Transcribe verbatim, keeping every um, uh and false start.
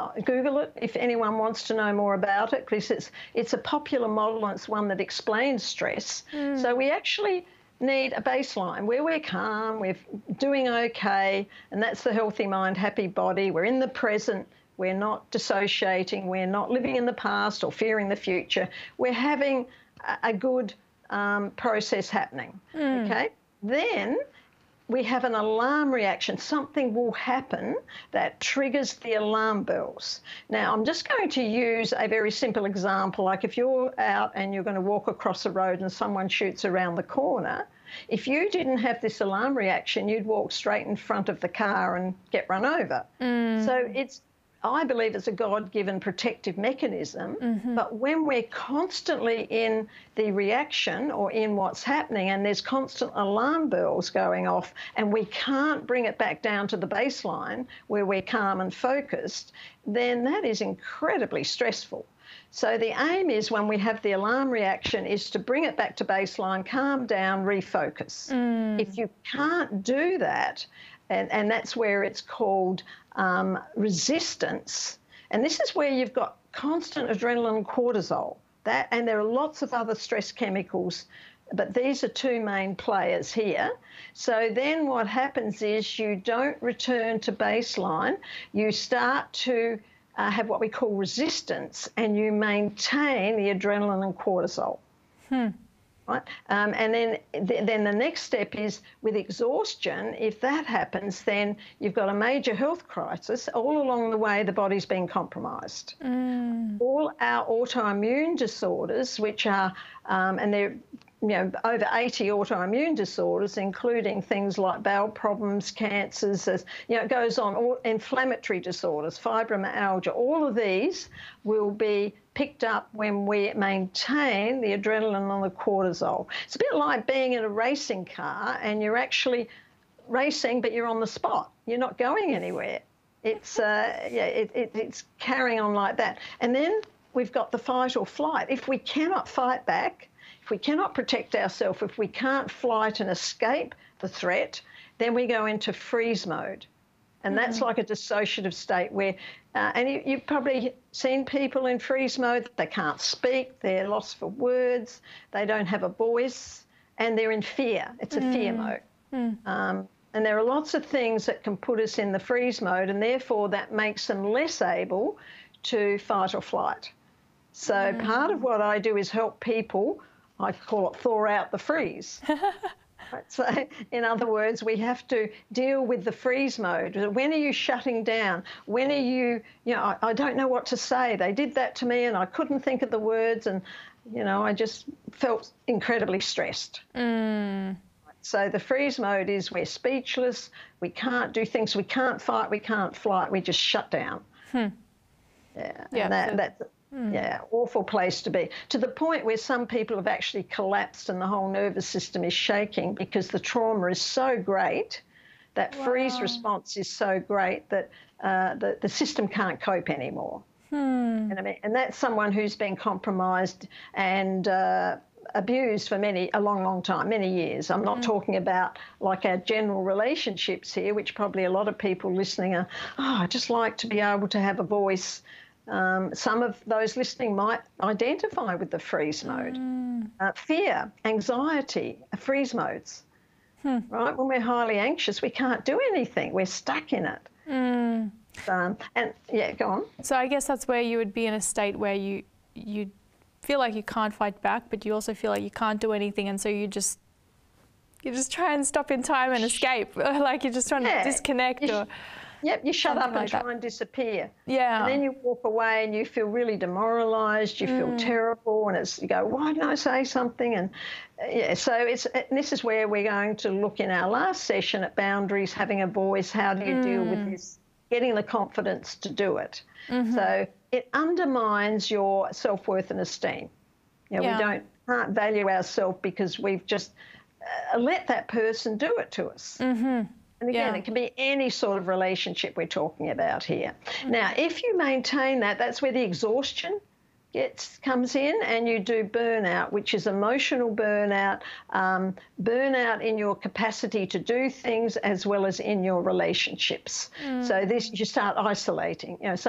Google it if anyone wants to know more about it, because it's, it's a popular model and it's one that explains stress. Mm. So we actually need a baseline where we're calm, we're doing okay, and that's the healthy mind, happy body. We're in the present. We're not dissociating. We're not living in the past or fearing the future. We're having a, a good um, process happening, mm. okay? Then we have an alarm reaction. Something will happen that triggers the alarm bells. Now, I'm just going to use a very simple example. Like if you're out and you're going to walk across a road and someone shoots around the corner, if you didn't have this alarm reaction, you'd walk straight in front of the car and get run over. Mm. So it's, I believe it's a God-given protective mechanism, mm-hmm. but when we're constantly in the reaction or in what's happening and there's constant alarm bells going off and we can't bring it back down to the baseline where we're calm and focused, then that is incredibly stressful. So the aim is, when we have the alarm reaction, is to bring it back to baseline, calm down, refocus. Mm. If you can't do that, and, and that's where it's called um, resistance, and this is where you've got constant adrenaline and cortisol, that, and there are lots of other stress chemicals, but these are two main players here. So then what happens is you don't return to baseline, you start to Uh, have what we call resistance, and you maintain the adrenaline and cortisol. Hmm. Right? Um, and then, th then the next step is with exhaustion. If that happens, then you've got a major health crisis. All along the way, the body's been compromised. Mm. All our autoimmune disorders, which are, um, and they're you know, over eighty autoimmune disorders, including things like bowel problems, cancers, as, you know, it goes on, all inflammatory disorders, fibromyalgia, all of these will be picked up when we maintain the adrenaline and the cortisol. It's a bit like being in a racing car and you're actually racing, but you're on the spot. You're not going anywhere. It's, uh, yeah, it, it, it's carrying on like that. And then we've got the fight or flight. If we cannot fight back, if we cannot protect ourselves, if we can't flight and escape the threat, then we go into freeze mode. And mm-hmm. that's like a dissociative state where, uh, and you, you've probably seen people in freeze mode, they can't speak, they're lost for words, they don't have a voice, and they're in fear. It's a mm. fear mode. Mm. Um, and there are lots of things that can put us in the freeze mode, and therefore that makes them less able to fight or flight. So mm. part of what I do is help people, I call it thaw out the freeze. Right, so in other words, we have to deal with the freeze mode. When are you shutting down? When are you, you know, I, I don't know what to say. They did that to me and I couldn't think of the words, and, you know, I just felt incredibly stressed. Mm. So the freeze mode is we're speechless, we can't do things, we can't fight, we can't flight, we just shut down. Hmm. Yeah, yeah, and that, so that's... Mm. Yeah, awful place to be, to the point where some people have actually collapsed and the whole nervous system is shaking because the trauma is so great, that wow. freeze response is so great that uh, the, the system can't cope anymore. Hmm. And, I mean, and that's someone who's been compromised and uh, abused for many, a long, long time, many years. I'm not mm. talking about like our general relationships here, which probably a lot of people listening are, oh, I just like to be able to have a voice. Um, some of those listening might identify with the freeze mode. Mm. Uh, fear, anxiety, are freeze modes, hmm. right? When we're highly anxious, we can't do anything. We're stuck in it. Mm. Um, and, yeah, go on. So I guess that's where you would be in a state where you, you feel like you can't fight back, but you also feel like you can't do anything, and so you just, you just try and stop in time and escape, like you're just trying yeah. to disconnect or... Yep, you shut up and like try that. and disappear. Yeah. And then you walk away and you feel really demoralised, you mm. feel terrible, and it's, you go, why didn't I say something? And uh, yeah, so it's, and this is where we're going to look in our last session at boundaries, having a voice, how do you mm. deal with this, getting the confidence to do it. Mm-hmm. So it undermines your self-worth and esteem. You know, yeah. we don't, can't value ourselves because we've just uh, let that person do it to us. Mm-hmm. And again, yeah. it can be any sort of relationship we're talking about here. Mm-hmm. Now, if you maintain that, that's where the exhaustion gets comes in, and you do burnout, which is emotional burnout, um, burnout in your capacity to do things as well as in your relationships. Mm-hmm. So this, you start isolating. You know,